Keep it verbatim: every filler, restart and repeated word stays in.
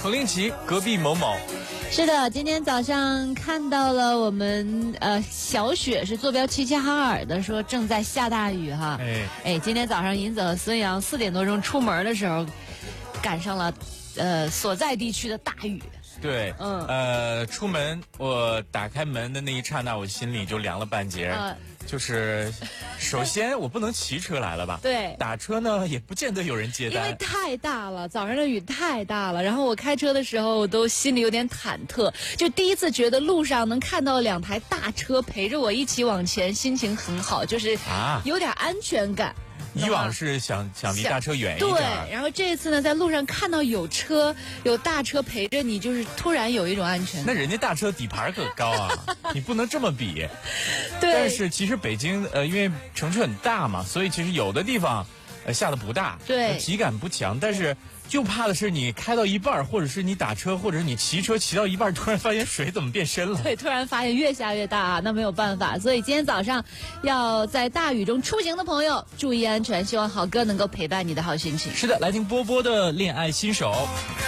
何令奇隔壁某某。 是的，今天早上看到了我们呃小雪是坐标齐齐哈尔的，说正在下大雨哈。 哎哎，今天早上银子和孙杨四点多钟出门的时候，赶上了呃所在地区的大雨。 对，嗯，呃，出门我打开门的那一刹那，我心里就凉了半截。呃、就是，首先我不能骑车来了吧？ 对， 打车呢也不见得有人接单， 因为太大了，早上的雨太大了。然后我开车的时候，我都心里有点忐忑，就第一次觉得路上能看到两台大车陪着我一起往前，心情很好，就是啊，有点安全感。啊以往是想想离大车远一点， 对。然后这次呢，在路上看到有车有大车陪着你，就是突然有一种安全感。 那人家大车底盘可高啊，你不能这么比。 对。 但是其实北京呃，因为城市很大嘛，所以其实有的地方呃下的不大， 对， 体感不强，但是就怕的是你开到一半，或者是你打车，或者是你骑车骑到一半，突然发现水怎么变深了？ 对，突然发现越下越大啊，那没有办法。所以今天早上要在大雨中出行的朋友注意安全，希望好哥能够陪伴你的好心情。 是的，来听波波的恋爱新手。